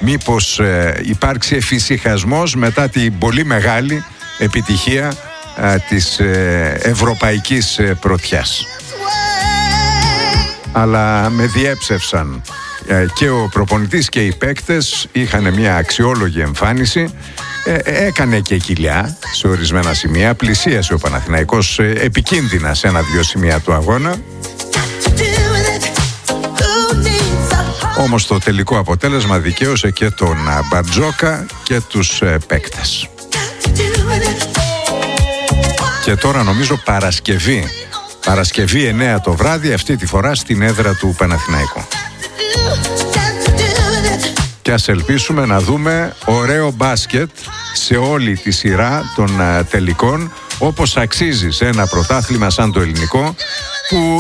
μήπως υπάρξει εφησυχασμός μετά την πολύ μεγάλη επιτυχία της ευρωπαϊκής πρωτιάς. Αλλά με διέψευσαν και ο προπονητής και οι παίκτες, είχαν μια αξιόλογη εμφάνιση. Έκανε και κοιλιά σε ορισμένα σημεία, πλησίασε ο Παναθηναϊκός επικίνδυνα σε 1-2 σημεία του αγώνα. Όμως το τελικό αποτέλεσμα δικαίωσε και τον Μπαρτζόκα και τους παίκτες. Και τώρα νομίζω Παρασκευή 9 το βράδυ, αυτή τη φορά στην έδρα του Παναθηναϊκού. Και ας ελπίσουμε να δούμε ωραίο μπάσκετ σε όλη τη σειρά των τελικών, όπως αξίζει σε ένα πρωτάθλημα σαν το ελληνικό, που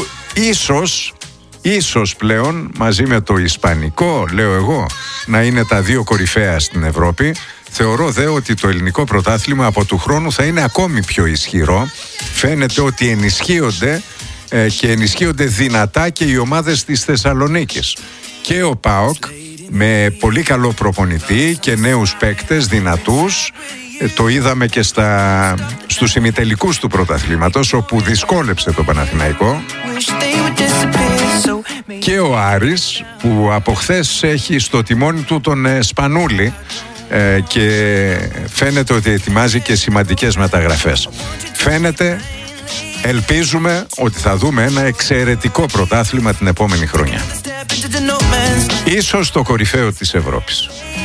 ίσως πλέον μαζί με το ισπανικό, λέω εγώ, να είναι τα δύο κορυφαία στην Ευρώπη. Θεωρώ δε ότι το ελληνικό πρωτάθλημα από του χρόνου θα είναι ακόμη πιο ισχυρό. Φαίνεται ότι ενισχύονται δυνατά και οι ομάδες της Θεσσαλονίκης. Και ο ΠΑΟΚ με πολύ καλό προπονητή και νέους παίκτες δυνατούς. Το είδαμε και στους ημιτελικούς του πρωταθλήματος, όπου δυσκόλεψε το Παναθηναϊκό. Και ο Άρης, που από χθες έχει στο τιμόνι του τον Σπανούλη, και φαίνεται ότι ετοιμάζει και σημαντικές μεταγραφές. Ελπίζουμε ότι θα δούμε ένα εξαιρετικό πρωτάθλημα την επόμενη χρονιά. Ίσως το κορυφαίο της Ευρώπης.